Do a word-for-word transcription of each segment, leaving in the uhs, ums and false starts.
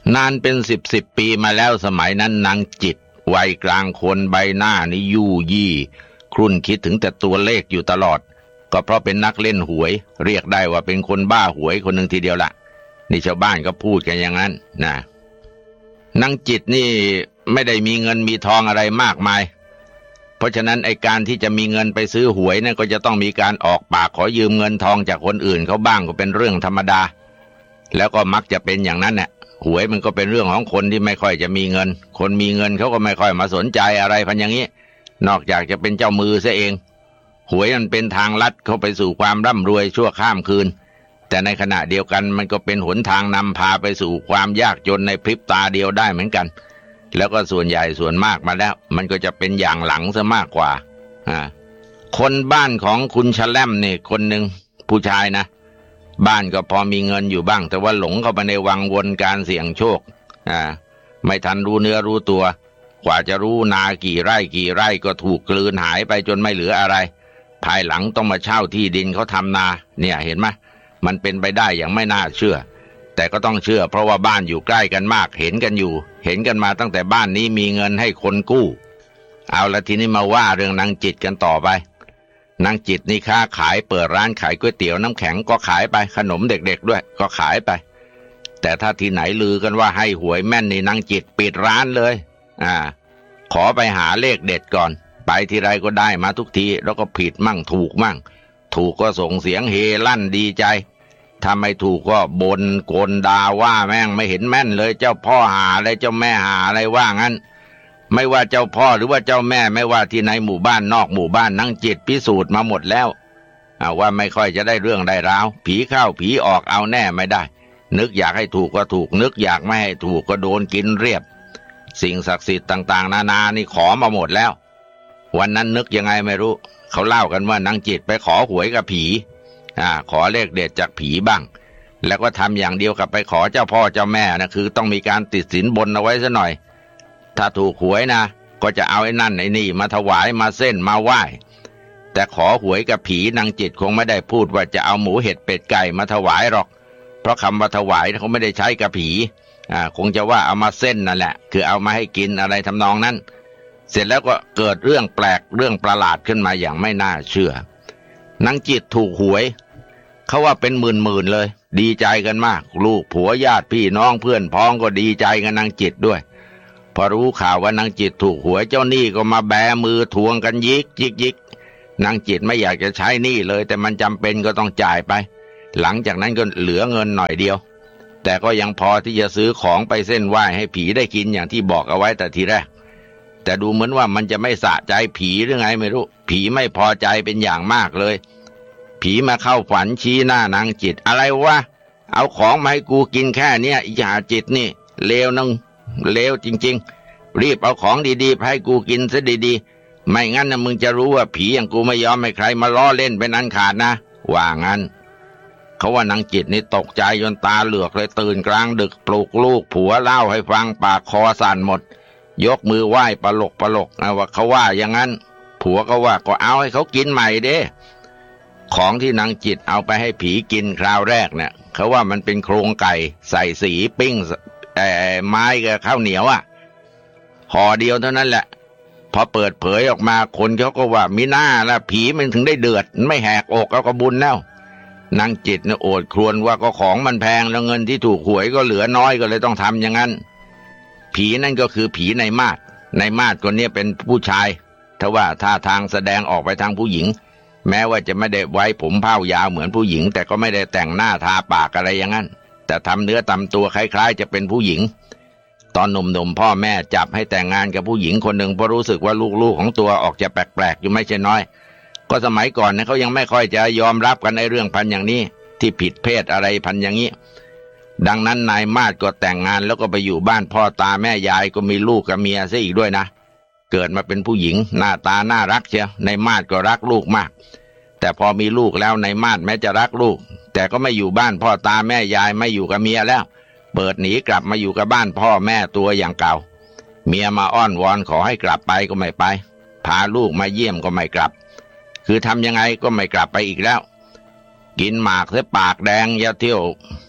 นานเป็นสิบสิบปีมาแล้วสมัยนั้นนางจิตวัยกลางคนใบหน้านี่ยู่ยี่ครุ่นคิดถึงแต่ตัวเลขอยู่ตลอดก็เพราะเป็นนักเล่นหวยเรียกได้ว่าเป็นคนบ้าหวยคนหนึ่งทีเดียวละนี่ชาวบ้านก็พูดกันอย่างนั้นนะนางจิตนี่ไม่ได้มีเงินมีทองอะไรมากมายเพราะฉะนั้นไอ้การที่จะมีเงินไปซื้อหวยนั่นก็จะต้องมีการออกปากขอยืมเงินทองจากคนอื่นเขาบ้างก็เป็นเรื่องธรรมดาแล้วก็มักจะเป็นอย่างนั้นแหละหวยมันก็เป็นเรื่องของคนที่ไม่ค่อยจะมีเงินคนมีเงินเขาก็ไม่ค่อยมาสนใจอะไรพันอย่างนี้นอกจากจะเป็นเจ้ามือซะเองหวยมันเป็นทางลัดเข้าไปสู่ความร่ำรวยชั่วข้ามคืนแต่ในขณะเดียวกันมันก็เป็นหนทางนำพาไปสู่ความยากจนในพริบตาเดียวได้เหมือนกันแล้วก็ส่วนใหญ่ส่วนมากมาแล้วมันก็จะเป็นอย่างหลังซะมากกว่าอ่าคนบ้านของคุณชะแลมนี่คนหนึ่งผู้ชายนะบ้านก็พอมีเงินอยู่บ้างแต่ว่าหลงเข้าไปในวังวนการเสี่ยงโชคอ่าไม่ทันรู้เนื้อรู้ตัวกว่าจะรู้นากี่ไร่กี่ไร่ก็ถูกกลืนหายไปจนไม่เหลืออะไรภายหลังต้องมาเช่าที่ดินเขาทำนาเนี่ยเห็นไหมมันเป็นไปได้อย่างไม่น่าเชื่อแต่ก็ต้องเชื่อเพราะว่าบ้านอยู่ใกล้กันมากเห็นกันอยู่เห็นกันมาตั้งแต่บ้านนี้มีเงินให้คนกู้เอาละทีนี้มาว่าเรื่องนางจิตกันต่อไปนางจิตนี่ค้าขายเปิดร้านขายก๋วยเตี๋ยวน้ำแข็งก็ขายไปขนมเด็กๆด้วยก็ขายไปแต่ถ้าที่ไหนลือกันว่าให้หวยแม่นนี่นางจิตปิดร้านเลยอ่าขอไปหาเลขเด็ดก่อนไปทีไรก็ได้มาทุกทีแล้วก็ผิดมั่งถูกมั่งถูกก็ส่งเสียงเฮลั่นดีใจถ้าไม่ถูกก็บ่นโกนด่าว่าแม่งไม่เห็นแม่นเลยเจ้าพ่อหาอะไรเจ้าแม่หาอะไรว่างั้นไม่ว่าเจ้าพ่อหรือว่าเจ้าแม่ไม่ว่าที่ในหมู่บ้านนอกหมู่บ้านนางจิตพิสูจน์มาหมดแล้วว่าไม่ค่อยจะได้เรื่องได้ราวผีเข้าผีออกเอาแน่ไม่ได้นึกอยากให้ถูกก็ถูกนึกอยากไม่ให้ถูกก็โดนกินเรียบสิ่งศักดิ์สิทธิ์ต่างๆนานานี่ขอมาหมดแล้ววันนั้นนึกยังไงไม่รู้เขาเล่ากันว่านางจิตไปขอหวยกับผีอ่าขอเลขเด็ดจากผีบ้างแล้วก็ทำอย่างเดียวกับไปขอเจ้าพ่อเจ้าแม่นะคือต้องมีการติดสินบนเอาไว้ซะหน่อยถ้าถูกหวยนะก็จะเอาไอ้นั่นไอ้นี่มาถวายมาเส้นมาไหว้แต่ขอหวยกับผีนางจิตคงไม่ได้พูดว่าจะเอาหมูเห็ดเป็ดไก่มาถวายหรอกเพราะคำว่าถวายเขาไม่ได้ใช้กับผีอ่าคงจะว่าเอามาเส้นนั่นแหละคือเอามาให้กินอะไรทำนองนั้นเสร็จแล้วก็เกิดเรื่องแปลกเรื่องประหลาดขึ้นมาอย่างไม่น่าเชื่อนางจิตถูกหวยเขาว่าเป็นหมื่นๆเลยดีใจกันมากลูกผัวญาติพี่น้องเพื่อนพ้องก็ดีใจกันนางจิตด้วยพอรู้ข่าวว่านางจิตถูกหวยเจ้าหนี้ก็มาแบมือทวงกันยิกยิกยิกนางจิตไม่อยากจะใช้หนี้เลยแต่มันจำเป็นก็ต้องจ่ายไปหลังจากนั้นก็เหลือเงินหน่อยเดียวแต่ก็ยังพอที่จะซื้อของไปเส้นไหว้ให้ผีได้กินอย่างที่บอกเอาไว้แต่ทีแรกแต่ดูเหมือนว่ามันจะไม่สะใจผีหรือไงไม่รู้ผีไม่พอใจเป็นอย่างมากเลยผีมาเข้าฝันชี้หน้านางจิตอะไรวะเอาของมาให้กูกินแค่เนี้ยอย่าจิตนี่เลวนึงเลวจริงๆรีบเอาของดีๆให้กูกินซะดีๆไม่งั้นนะมึงจะรู้ว่าผีอย่างกูไม่ยอมให้ใครมาล้อเล่นเป็นอันขาดนะว่างั้นเขาว่านางจิตนี่ตกใจจนตาเหลือกเลยตื่นกลางดึกปลุกลูกผัวเล่าให้ฟังปากคอสั่นหมดยกมือไหว้ปลกปลกนะว่าเขาว่าอย่างนั้นผัวก็ว่าก็เอาให้เขากินใหม่เด้ของที่นางจิตเอาไปให้ผีกินคราวแรกเนี่ยเขาว่ามันเป็นโครงไก่ใส่สีปิ้งไอ้ไม้กับข้าวเหนียวอ่ะห่อเดียวเท่านั้นแหละพอเปิดเผยออกมาคนเขาก็ว่ามีหน้าละผีมันถึงได้เดือดไม่แหกอกแล้วก็บุญแล้วนางจิตเนี่ยโอดครวญว่าก็ของมันแพงแล้วเงินที่ถูกหวยก็เหลือน้อยก็เลยต้องทำอย่างนั้นผีนั่นก็คือผีในมาดในมาดคนนี้เป็นผู้ชายถ้าว่าท่าทางแสดงออกไปทางผู้หญิงแม้ว่าจะไม่ได้ไว้ผมเผ้ายาวเหมือนผู้หญิงแต่ก็ไม่ได้แต่งหน้าทาปากอะไรอย่างนั้นแต่ทำเนื้อทำตัวคล้ายๆจะเป็นผู้หญิงตอนหนุ่มๆพ่อแม่จับให้แต่งงานกับผู้หญิงคนหนึ่งเพราะรู้สึกว่าลูกๆของตัวออกจะแปลกๆอยู่ไม่ใช่น้อยก็สมัยก่อนเนี่ยเขายังไม่ค่อยจะยอมรับกันในเรื่องพันอย่างนี้ที่ผิดเพศอะไรพันอย่างนี้ดังนั้นนายมาดก็แต่งงานแล้วก็ไปอยู่บ้านพ่อตาแม่ยายก็มีลูกกับเมียซะอีกด้วยนะเกิดมาเป็นผู้หญิงหน้าตาน่ารักเชียวนายมาดก็รักลูกมากแต่พอมีลูกแล้วนายมาดแม้จะรักลูกแต่ก็ไม่อยู่บ้านพ่อตาแม่ยายไม่อยู่กับเมียแล้วเปิดหนีกลับมาอยู่กับบ้านพ่อแม่ตัวอย่างเก่าเมียมาอ้อนวอนขอให้กลับไปก็ไม่ไปพาลูกมาเยี่ยมก็ไม่กลับคือทำยังไงก็ไม่กลับไปอีกแล้วกินหมากเสียปากแดงอย่าเที่ยว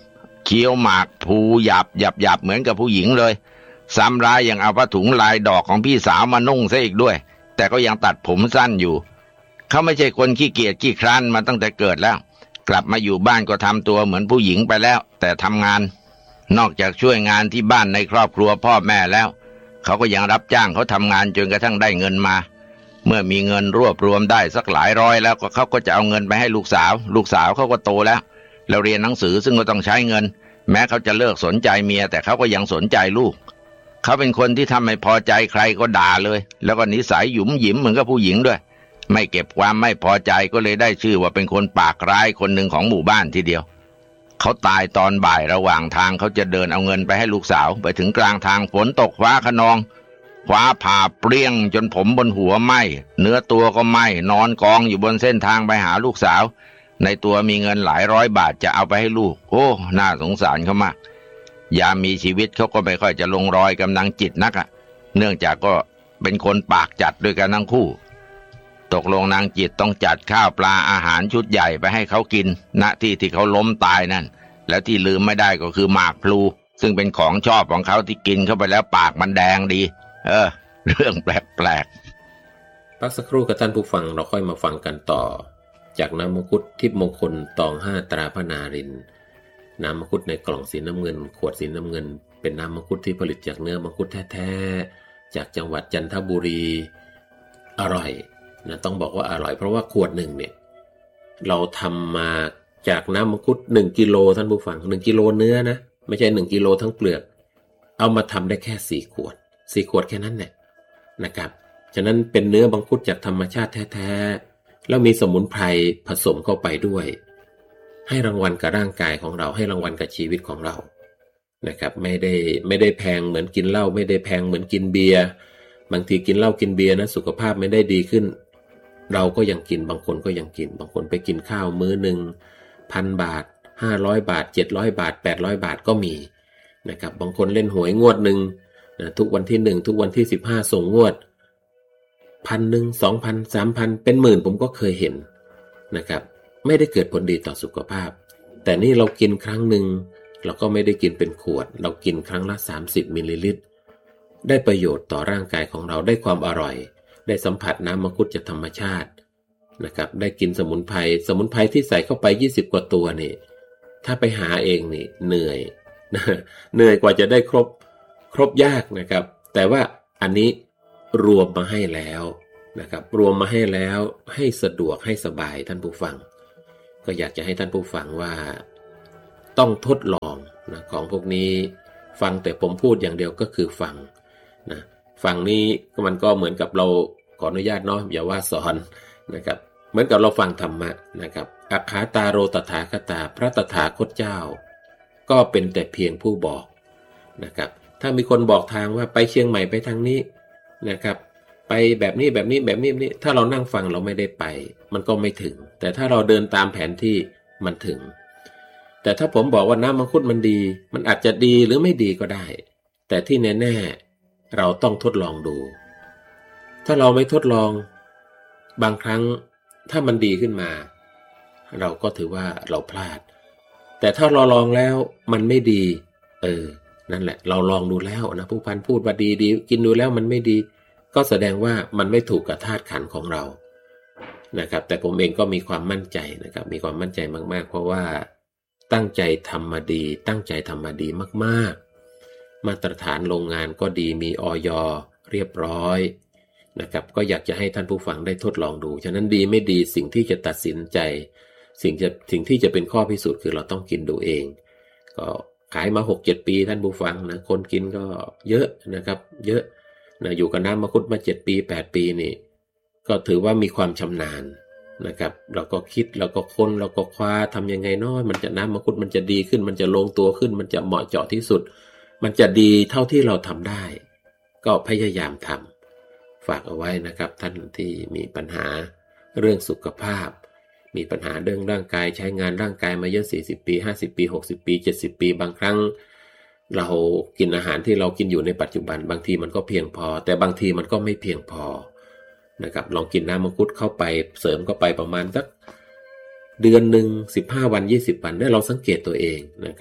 เคี้ยวหมากภูหยับหยับหยับเหมือนกับผู้หญิงเลยซ้ำร้ายยังเอาผ้าถุงลายดอกของพี่สาวมานุ่งซะอีกด้วยแต่ก็ยังตัดผมสั้นอยู่เขาไม่ใช่คนขี้เกียจขี้คร้านมาตั้งแต่เกิดแล้วกลับมาอยู่บ้านก็ทำตัวเหมือนผู้หญิงไปแล้วแต่ทำงานนอกจากช่วยงานที่บ้านในครอบครัวพ่อแม่แล้วเขาก็ยังรับจ้างเขาทำงานจนกระทั่งได้เงินมาเมื่อมีเงินรวบรวมได้สักหลายร้อยแล้วก็เขาก็จะเอาเงินไปให้ลูกสาวลูกสาวเขาก็โตแล้วแล้วเรียนหนังสือซึ่งก็ต้องใช้เงินแม้เขาจะเลิกสนใจเมียแต่เขาก็ยังสนใจลูกเขาเป็นคนที่ทำไม่พอใจใครก็ด่าเลยแล้วก็นิสัยหยุมหยิมเหมือนกับผู้หญิงด้วยไม่เก็บความไม่พอใจก็เลยได้ชื่อว่าเป็นคนปากร้ายคนหนึ่งของหมู่บ้านทีเดียวเขาตายตอนบ่ายระหว่างทางเขาจะเดินเอาเงินไปให้ลูกสาวไปถึงกลางทางฝนตกฟ้าคะนองฟ้าผ่าเปรี้ยงจนผมบนหัวไหม้เนื้อตัวก็ไหม้นอนกองอยู่บนเส้นทางไปหาลูกสาวในตัวมีเงินหลายร้อยบาทจะเอาไปให้ลูกโอ้น่าสงสารเขามากยามมีชีวิตเขาก็ไม่ค่อยจะลงรอยกับนางจิตนักอะเนื่องจากก็เป็นคนปากจัดด้วยกันทั้งคู่ตกลงนางจิตต้องจัดข้าวปลาอาหารชุดใหญ่ไปให้เขากินณที่ที่เขาล้มตายนั่นแล้วที่ลืมไม่ได้ก็คือหมากพลูซึ่งเป็นของชอบของเขาที่กินเข้าไปแล้วปากมันแดงดีเออเรื่องแปลกๆพักสักครู่กับท่านผู้ฟังเราค่อยมาฟังกันต่อจากน้ำมังคุดทิพย์มงคลตองห้าตราพนารินน้ำมังคุดในกล่องสีน้ำเงินขวดสีน้ำเงินเป็นน้ำมังคุดที่ผลิตจากเนื้อมังคุดแท้ๆจากจังหวัดจันทบุรีอร่อยนะต้องบอกว่าอร่อยเพราะว่าขวดหนึ่งเนี่ยเราทำมาจากน้ำมังคุดหนึ่งกิโลท่านผู้ฟังหนึ่งกิโลเนื้อนะไม่ใช่หนึ่งกิโลทั้งเปลือกเอามาทำได้แค่สี่ขวดสี่ขวดแค่นั้นแหละนะครับฉะนั้นเป็นเนื้อมังคุดจากธรรมชาติแท้ๆแล้วมีสมุนไพรผสมเข้าไปด้วยให้รางวัลกับร่างกายของเราให้รางวัลกับชีวิตของเรานะครับไม่ได้ไม่ได้แพงเหมือนกินเหล้าไม่ได้แพงเหมือนกินเบียร์บางทีกินเหล้ากินเบียร์นะสุขภาพไม่ได้ดีขึ้นเราก็ยังกินบางคนก็ยังกินบางคนไปกินข้าวมื้อหนึ่งพันบาทห้าร้อยบาทเจ็ดร้อยบาทแปดร้อยบาทก็มีนะครับบางคนเล่นหวยงวดหนึ่งนะทุกวันที่หนึ่งทุกวันที่สิบห้าส่งงวดพันหนึ่งสองพันสามพันเป็นหมื่นผมก็เคยเห็นนะครับไม่ได้เกิดผลดีต่อสุขภาพแต่นี่เรากินครั้งหนึ่งเราก็ไม่ได้กินเป็นขวดเรากินครั้งละสามสิบมิลลิลิตรได้ประโยชน์ต่อร่างกายของเราได้ความอร่อยได้สัมผัสน้ำมังคุดจากธรรมชาตินะครับได้กินสมุนไพรสมุนไพรที่ใส่เข้าไปยี่สิบกว่าตัวนี่ถ้าไปหาเองนี่เหนื่อยนะเหนื่อยกว่าจะได้ครบครบยากนะครับแต่ว่าอันนี้รวมมาให้แล้วนะครับรวมมาให้แล้วให้สะดวกให้สบายท่านผู้ฟังก็อยากจะให้ท่านผู้ฟังว่าต้องทดลองนะของพวกนี้ฟังแต่ผมพูดอย่างเดียวก็คือฟังนะฟังนี้มันก็เหมือนกับเราขออนุญาตเนาะอย่าว่าสอนนะครับเหมือนกับเราฟังธรรมะนะครับอัคคาตาโรตถาคตาพระตถาคตเจ้าก็เป็นแต่เพียงผู้บอกนะครับถ้ามีคนบอกทางว่าไปเชียงใหม่ไปทางนี้นะครับไปแบบนี้แบบนี้แบบนี้นี่ถ้าเรานั่งฟังเราไม่ได้ไปมันก็ไม่ถึงแต่ถ้าเราเดินตามแผนที่มันถึงแต่ถ้าผมบอกว่าน้ำมังคุดมันดีมันอาจจะดีหรือไม่ดีก็ได้แต่ที่แน่ๆเราต้องทดลองดูถ้าเราไม่ทดลองบางครั้งถ้ามันดีขึ้นมาเราก็ถือว่าเราพลาดแต่ถ้าเราลองแล้วมันไม่ดีเออนั่นแหละเราลองดูแล้วนะผู้พันพูดว่าดีดีกินดูแล้วมันไม่ดีก็แสดงว่ามันไม่ถูกกับธาตุขันธ์ของเรานะครับแต่ผมเองก็มีความมั่นใจนะครับมีความมั่นใจมากๆเพราะว่าตั้งใจทำมาดีตั้งใจทำมาดีมากๆมาตรฐานโรงงานก็ดีมีอย.เรียบร้อยนะครับก็อยากจะให้ท่านผู้ฟังได้ทดลองดูฉะนั้นดีไม่ดีสิ่งที่จะตัดสินใจสิ่งจะสิ่งที่จะเป็นข้อพิสูจน์คือเราต้องกินดูเองก็ขายมา หกเจ็ด ปีท่านผู้ฟังนะคนกินก็เยอะนะครับเยอะนะอยู่กับน้ำมังคุดมาเจ็ดปีแปดปีนี่ก็ถือว่ามีความชำนาญนะครับเราก็คิดเราก็ค้นเราก็คว้าทำยังไงน้อยมันจะน้ำมังคุดมันจะดีขึ้นมันจะลงตัวขึ้นมันจะเหมาะเจาะที่สุดมันจะดีเท่าที่เราทำได้ก็พยายามทำฝากเอาไว้นะครับท่านที่มีปัญหาเรื่องสุขภาพมีปัญหาเรื่องร่างกายใช้งานร่างกายมาเยอะสี่สิบปีห้าสิบปีหกสิบปีเจ็ดสิบปีบางครั้งเรากินอาหารที่เรากินอยู่ในปัจจุบันบางทีมันก็เพียงพอแต่บางทีมันก็ไม่เพียงพอนะครับลองกินน้ำมังคุดเข้าไปเสริมเข้าไปประมาณสักเดือนหนึ่งสิบห้าวันยี่สิบวันได้เราสังเกตตัวเองนะครับ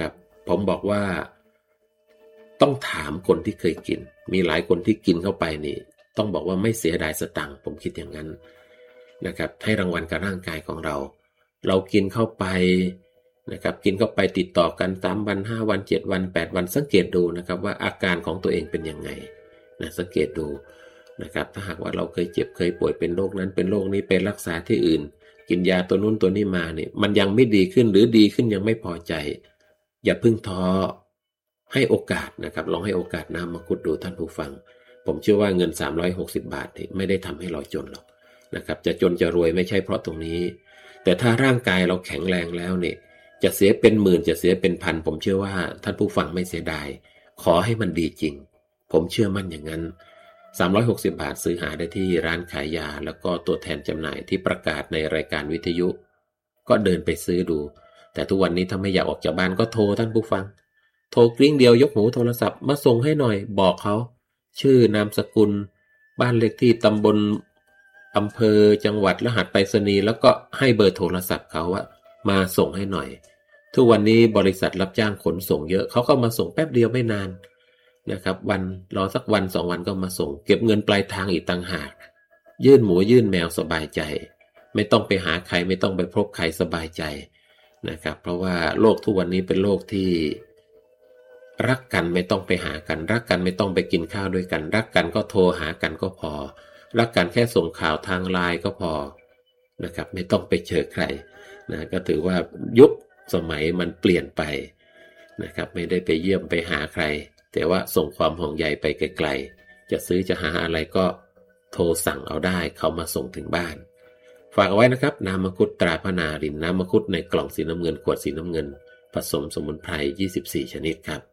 ผมบอกว่าต้องถามคนที่เคยกินมีหลายคนที่กินเข้าไปนี่ต้องบอกว่าไม่เสียดายสตังค์ผมคิดอย่างนั้นนะครับให้รางวัลกับร่างกายของเราเรากินเข้าไปนะครับกินเข้าไปติดต่อกันสามวันห้าวันเจ็ดวันแปดวันสังเกตดูนะครับว่าอาการของตัวเองเป็นยังไงนะสังเกตดูนะครับถ้าหากว่าเราเคยเจ็บเคยป่วยเป็นโรคนั้นเป็นโรคนี้ไปรักษาที่อื่นกินยาตัวนู้นตัวนี้มาเนี่ยมันยังไม่ดีขึ้นหรือดีขึ้นยังไม่พอใจอย่าพึ่งท้อให้โอกาสนะครับลองให้โอกาสน้ำมังคุดดูท่านผู้ฟังผมเชื่อว่าเงินสามร้อยหกสิบบาทนี่ไม่ได้ทำให้เราจนหรอกนะครับจะจนจะรวยไม่ใช่เพราะตรงนี้แต่ถ้าร่างกายเราแข็งแรงแล้วเนี่ยจะเสียเป็นหมื่นจะเสียเป็นพันผมเชื่อว่าท่านผู้ฟังไม่เสียดายขอให้มันดีจริงผมเชื่อมั่นอย่างนั้นสามร้อยหกสิบบาทซื้อหาได้ที่ร้านขายยาแล้วก็ตัวแทนจำหน่ายที่ประกาศในรายการวิทยุก็เดินไปซื้อดูแต่ทุกวันนี้ถ้าไม่อยากออกจากบ้านก็โทรท่านผู้ฟังโทรกริ้งเดียวยกหูโทรศัพท์มาส่งให้หน่อยบอกเขาชื่อนามสกุลบ้านเลขที่ตำบลอำเภอจังหวัดรหัสไปรษณีย์แล้วก็ให้เบอร์โทรศัพท์เขาว่ามาส่งให้หน่อยทุกวันนี้บริษัทรับจ้างขนส่งเยอะเขาก็มาส่งแป๊บเดียวไม่นานนะครับวันรอสักวันสองวันก็มาส่งเก็บเงินปลายทางอีกต่างหากยื่นหมูยื่นแมวสบายใจไม่ต้องไปหาใครไม่ต้องไปพบใครสบายใจนะครับเพราะว่าโลกทุกวันนี้เป็นโลกที่รักกันไม่ต้องไปหากันรักกันไม่ต้องไปกินข้าวด้วยกันรักกันก็โทรหากันก็พอรักกันแค่ส่งข่าวทางไลน์ก็พอนะครับไม่ต้องไปเจอใครนะก็ถือว่ายุคสมัยมันเปลี่ยนไปนะครับไม่ได้ไปเยี่ยมไปหาใครแต่ว่าส่งความห่วงใยไปไกลๆจะซื้อจะหาอะไรก็โทรสั่งเอาได้เขามาส่งถึงบ้านฝากเอาไว้นะครับน้ำมังคุดตราพนารินน้ำมังคุดในกล่องสีน้ำเงินขวดสีน้ำเงินผสมสมุนไพรยี่สิบสี่ชนิดครับ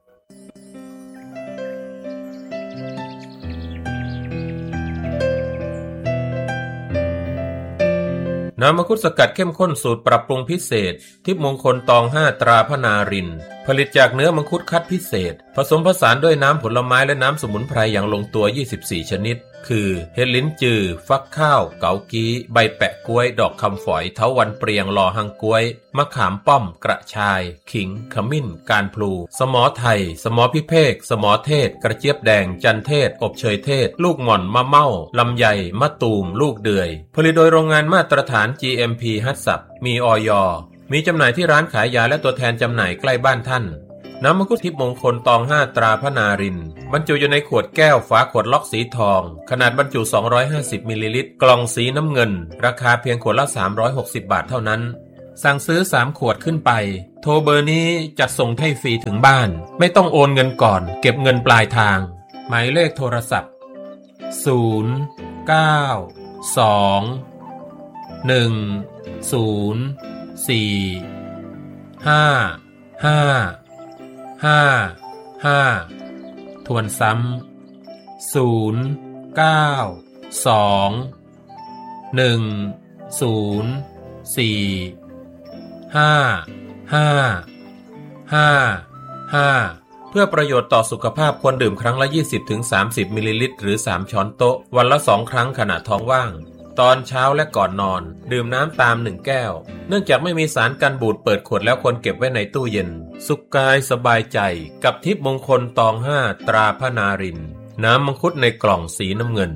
น้ำมังคุดสกัดเข้มข้นสูตรปรับปรุงพิเศษทิพย์มงคลตองห้าตราพนารินผลิตจากเนื้อมังคุดคัดพิเศษผสมผสานด้วยน้ำผลไม้และน้ำสมุนไพรอย่างลงตัวยี่สิบสี่ชนิดคือเห็ดลิ้นจือฟักข้าวเกากี้ใบแปะกล้วยดอกคำฝอยเถาวัลย์เปรียงลอหังกล้วยมะขามป้อมกระชายขิงขมิ้นการพลูสมอไทยสมอพิเภกสมอเทศกระเจี๊ยบแดงจันเทศอบเชยเทศลูกหม่อนมะเม่าลำไยมะตูมลูกเดือยผลิตโดยโรงงานมาตรฐาน จี เอ็ม พี ฮัตสับมีอย.มีจำหน่ายที่ร้านขายยาและตัวแทนจำหน่ายใกล้บ้านท่านน้ำมังคุดทิพย์มงคลตองห้าตราพนารินบรรจุอยู่ในขวดแก้วฝาขวดล็อกสีทองขนาดบรรจุสองร้อยห้าสิบมิลลิลิตรกล่องสีน้ำเงินราคาเพียงขวดละสามร้อยหกสิบบาทเท่านั้นสั่งซื้อสามขวดขึ้นไปโทรเบอร์นี้จัดส่งให้ฟรีถึงบ้านไม่ต้องโอนเงินก่อนเก็บเงินปลายทางหมายเลขโทรศัพท์ศูนย์ เก้า สอง หนึ่ง ศูนย์ สี่ ห้า ห้าห้า ห้าทวนซ้ำศูนย์ เก้า สอง หนึ่ง ศูนย์ สี่ ห้า ห้า ห้า ห้าเพื่อประโยชน์ต่อสุขภาพควรดื่มครั้งละ ยี่สิบถึงสามสิบ มิลลิลิตรหรือสามช้อนโต๊ะวันละสองครั้งขณะท้องว่างตอนเช้าและก่อนนอนดื่มน้ำตามหนึ่งแก้วเนื่องจากไม่มีสารกันบูดเปิดขวดแล้วควรเก็บไว้ในตู้เย็นสุขกายสบายใจกับทิพย์มงคลตองห้าตราพนารินน้ำมังคุดในกล่องสีน้ำเงิน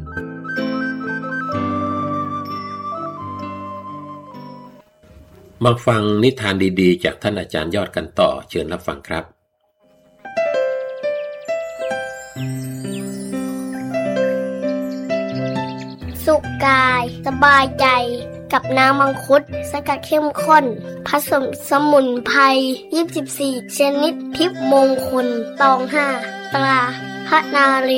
มาฟังนิทานดีๆจากท่านอาจารย์ยอดกันต่อเชิญรับฟังครับสุขกายสบายใจกับน้ำมังคุดสกัดเข้มข้นผสมสมุนไพรยี่สิบสี่ชนิดทิพย์มงคลตองห้าตราพนาริน